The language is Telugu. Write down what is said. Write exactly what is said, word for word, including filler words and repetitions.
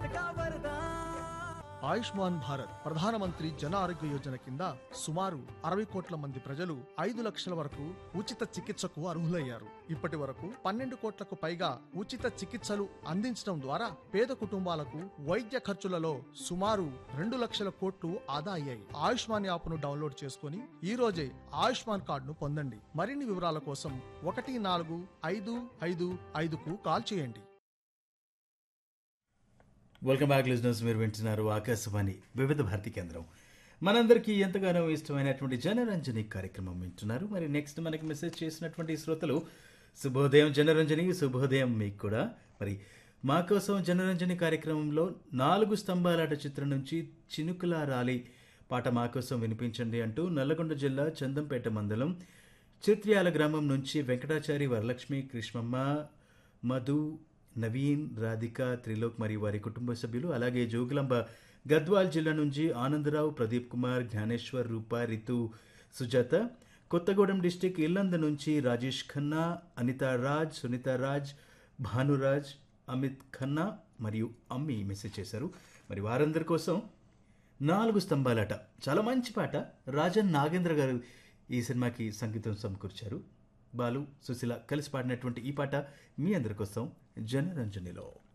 ఆయుష్మాన్ భారత్ ప్రధానమంత్రి జన ఆరోగ్య యోజన కింద సుమారు అరవై కోట్ల మంది ప్రజలు ఐదు లక్షల వరకు ఉచిత చికిత్సకు అర్హులయ్యారు. ఇప్పటి వరకు పన్నెండు కోట్లకు పైగా ఉచిత చికిత్సలు అందించడం ద్వారా పేద కుటుంబాలకు వైద్య ఖర్చులలో సుమారు రెండు లక్షల కోట్లు ఆదా అయ్యాయి. ఆయుష్మాన్ యాప్ను డౌన్లోడ్ చేసుకుని ఈ రోజే ఆయుష్మాన్ కార్డును పొందండి. మరిన్ని వివరాల కోసం ఒకటి నాలుగు ఐదు ఐదు ఐదుకు కాల్ చేయండి. Welcome back listeners. మీరు వింటున్నారు ఆకాశవాణి వివిధ భారతి కేంద్రం. మనందరికీ ఎంతగానో ఇష్టమైనటువంటి జనరంజని కార్యక్రమం వింటున్నారు. మరి నెక్స్ట్ మనకి మెసేజ్ చేసినటువంటి శ్రోతలు శుభోదయం జనరంజని, శుభోదయం మీకు కూడా. మరి మా కోసం జనరంజని కార్యక్రమంలో నాలుగు స్తంభాలాట చిత్రం నుంచి చినుకుల రాలి పాట మా కోసం వినిపించండి అంటూ నల్లగొండ జిల్లా చందంపేట మండలం చిత్ర్యాల గ్రామం నుంచి వెంకటాచారి, వరలక్ష్మి, కృష్ణమ్మ, మధు, నవీన్, రాధిక, త్రిలోక్ మరియు వారి కుటుంబ సభ్యులు, అలాగే జోగులాంబ గద్వాల్ జిల్లా నుంచి ఆనందరావు, ప్రదీప్ కుమార్, జ్ఞానేశ్వర్, రూప, రితు, సుజాత, కొత్తగూడెం డిస్టిక్ ఇల్లంద నుంచి రాజేష్ ఖన్నా, అనిత రాజ్, సునీత రాజ్, భానురాజ్, అమిత్ ఖన్నా మరియు అమ్మి మెసేజ్ చేశారు. మరి వారందరి కోసం నాలుగు స్తంభాలాట చాలా మంచి పాట. రాజన్ నాగేంద్ర గారు ఈ సినిమాకి సంగీతం సమకూర్చారు. బాలు, సుశీల కలిసి పాడినటువంటి ఈ పాట మీ అందరి కోసం జనరంజనిలో.